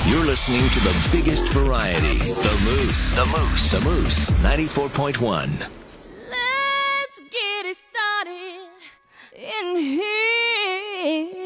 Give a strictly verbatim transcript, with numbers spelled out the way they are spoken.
You're listening to the biggest variety, The Moose. The Moose. The Moose, ninety-four point one. Let's get it started in here.